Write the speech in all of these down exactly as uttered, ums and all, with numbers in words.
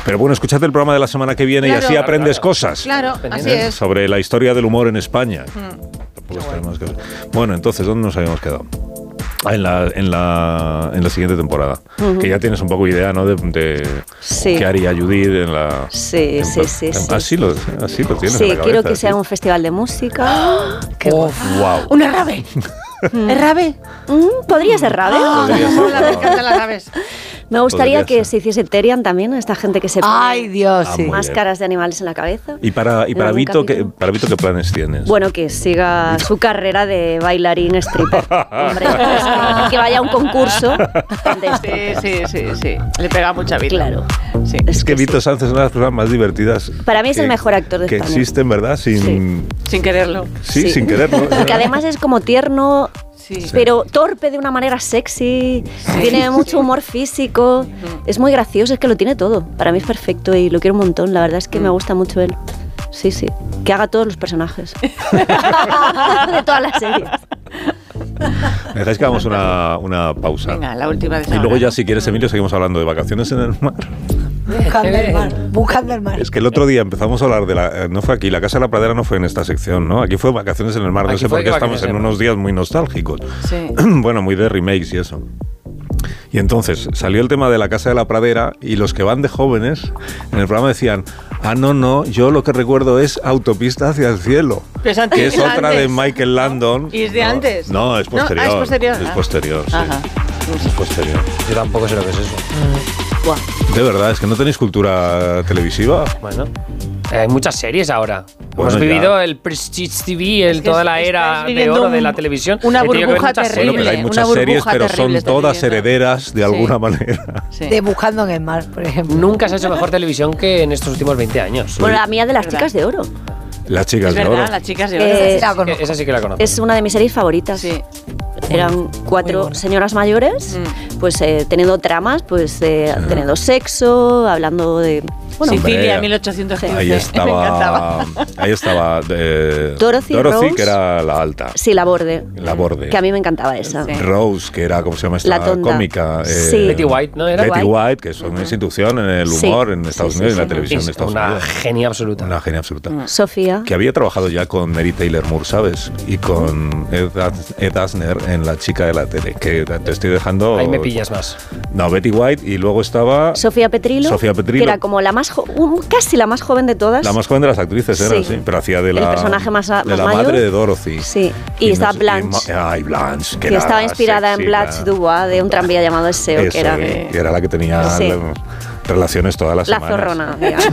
Pero bueno, escúchate el programa de la semana que viene claro, y así claro, aprendes claro. cosas. Claro, así ¿eh? es. Sobre la historia del humor en España. Mm. Bueno. bueno, entonces, ¿dónde nos habíamos quedado? En la, en la, en la siguiente temporada. Uh-huh. Que ya tienes un poco idea, ¿no? De, de sí. qué haría Judith en la... Sí, en, sí, sí, en, sí. Así lo, así lo tienes Sí, en la cabeza, quiero que ¿sí? sea un festival de música. ¡Oh! ¡Qué oh, wow! ¡Una rave! ¿Es rave? Mm, ¿Podría ser rave? Podría ser rave. Me encantan las raves. Me gustaría que se hiciese Terian también, esta gente que se pone Ay, Dios, sí. máscaras de animales en la cabeza. ¿Y para, y para, Vito, ¿qué, para Vito qué planes tienes? Bueno, que siga su carrera de bailarín stripper. Hombre, pues que, que vaya a un concurso de sí, sí, sí, sí. Le pega mucha vida. Claro. Sí. Es, es que, que Vito sí. Sánchez es una de las personas más divertidas. Para mí es que, el mejor actor de que España. Que existen, ¿verdad? Sin, sí. sin quererlo. Sí, sí, sin quererlo. Porque además es como tierno... Sí. Pero torpe de una manera sexy, sí. tiene mucho humor físico, es muy gracioso, es que lo tiene todo. Para mí es perfecto y lo quiero un montón, la verdad es que mm. me gusta mucho él. Sí, sí, que haga todos los personajes de todas las series. ¿Me dejáis que hagamos una, una pausa? Venga, la última de Y luego ya, si quieres, Emilio, seguimos hablando de vacaciones en el mar. Buscando el mar, buscando el mar. Es que el otro día empezamos a hablar de la... No fue aquí, la Casa de la Pradera no fue en esta sección, ¿no? Aquí fue vacaciones en el mar. No aquí sé por qué estamos en unos días muy nostálgicos. Sí. Bueno, muy de remakes y eso. Y entonces salió el tema de la Casa de la Pradera y los que van de jóvenes en el programa decían, ah, no, no, yo lo que recuerdo es Autopista hacia el cielo, es antes, que es otra antes. de Michael Landon. ¿Y es de no, antes? No, es posterior. No, ah, es posterior. Es posterior, sí. Ajá. Es posterior. Yo tampoco sé lo que es eso. Mm. Wow. De verdad, es que no tenéis cultura televisiva. Bueno, hay muchas series ahora. Bueno, Hemos vivido ya. el Prestige T V, el, toda la era de oro un, de la televisión. Una burbuja terrible. Bueno, pero hay muchas series, pero son todas herederas de sí. alguna manera. Sí. De Buscando en el mar, por ejemplo. Nunca se ha hecho mejor televisión que en estos últimos veinte años. Bueno, la mía de las chicas de oro. Las chicas es de verdad, oro. Las chicas de oro. Eh, esa, esa sí que la conozco. Es una de mis series favoritas. Sí. Eran cuatro señoras mayores, mm. pues eh, teniendo tramas, pues eh, sí. teniendo sexo, hablando de... Bueno, Sicilia, mil ochocientos quince. Ahí estaba, ahí estaba eh, Dorothy, Dorothy Rose, que era la alta. Sí, la borde. La borde. Que a mí me encantaba esa. Sí. Rose, que era, ¿cómo se llama esta la tonta. cómica? Eh, sí. Betty White, ¿no era? Betty White, White que es una institución en el humor sí. en Estados sí, Unidos, sí, en la sí, televisión es de Estados una Unidos. Una genia absoluta. Una genia absoluta. Mm. Sofía. Que había trabajado ya con Mary Taylor Moore, ¿sabes? Y con Ed, Ed Asner en La chica de la tele, que te estoy dejando... Ahí me pillas más. No, Betty White, y luego estaba... Sofía Petrillo. Sofía Petrillo. Que era como la más... Jo- casi la más joven de todas. La más joven de las actrices era, sí, sí pero hacía de la... El personaje más, más de la mayor. madre de Dorothy. Sí, y, y estaba no, Blanche. Y, ay, Blanche. Que, que estaba inspirada sexy, en Blanche la... Dubois, de un tranvía llamado Eseo, Eso, que era... Que, que era la que tenía sí. la, relaciones todas las la semanas. La zorrona, digamos.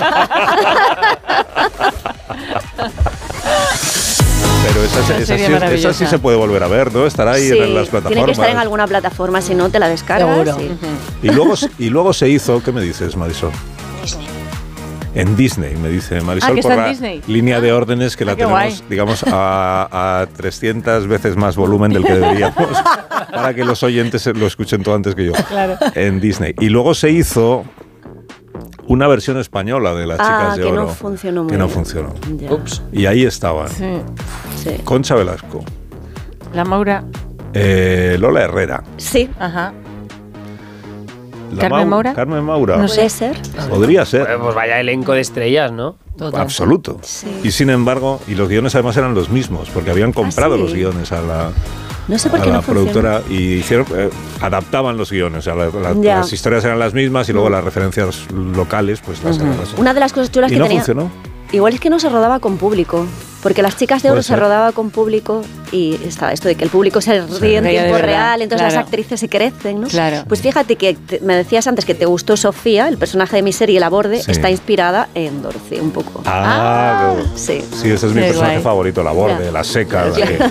Pero esa, esa, sí, esa sí se puede volver a ver, ¿no? Estará ahí sí, en las plataformas. Tiene que estar en alguna plataforma, si no te la descargas. Sí. Y, luego, y luego se hizo, ¿qué me dices, Marisol? Disney. En Disney, me dice Marisol, ah, por la Disney. línea de órdenes que ah, la tenemos, guay. digamos, a, a trescientas veces más volumen del que deberíamos, para que los oyentes lo escuchen todo antes que yo. Claro. En Disney. Y luego se hizo una versión española de Las ah, Chicas de que Oro. No funcionó muy que no bien. funcionó. Ya. Ups. Y ahí estaban. Sí. Sí. Concha Velasco. La Maura. Eh, Lola Herrera. Sí. Ajá. La ¿Carmen Mau- Maura? Carmen Maura. No puede ser. Podría ser. Pues, pues vaya elenco de estrellas, ¿no? Total. Absoluto. Sí. Y sin embargo, y los guiones además eran los mismos, porque habían comprado ¿Ah, sí? los guiones a la, no sé por a qué la no productora y hicieron, eh, adaptaban los guiones. O sea, la, la, las historias eran las mismas y luego las referencias locales, pues las eran las Una de las cosas chulas y que no tenía. funcionó. Igual es que no se rodaba con público, porque Las Chicas de Oro Puede se ser. rodaba con público y estaba esto de que el público se ríe en Ríe de tiempo verdad, real, entonces claro. las actrices se crecen, ¿no? Claro. Pues fíjate que te- me decías antes que te gustó Sofía, el personaje de mi serie La Borde, Sí. está inspirada en Dorothy un poco. Ah, qué- Sí. sí, ese es mi Qué personaje guay. favorito, la borde, Ya. la seca, la que,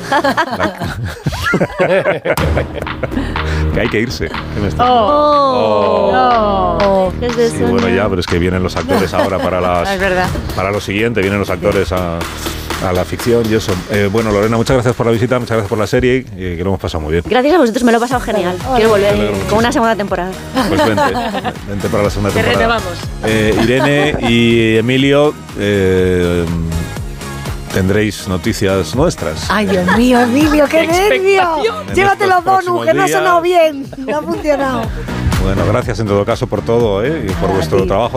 la- que hay que irse. ¿Qué me está- Oh, Oh. ¿qué es de Sí, eso? bueno, ya, pero es que vienen los actores ahora para las, Es verdad. para lo siguiente, vienen los actores a, a la ficción y eso. Eh, bueno, Lorena, muchas gracias por la visita, muchas gracias por la serie, eh, que lo hemos pasado muy bien. Gracias a vosotros, me lo he pasado genial. Quiero volver Me alegro con una segunda temporada. Pues vente, vente para la segunda Te temporada. renovamos. Eh, Irene y Emilio, eh, tendréis noticias nuestras. Ay, Dios mío, Emilio, qué nervio. En Llévate estos los bonus, próximos que no ha días. sonado bien. No ha funcionado. Bueno, gracias en todo caso por todo, ¿eh? Y por A vuestro ti. trabajo.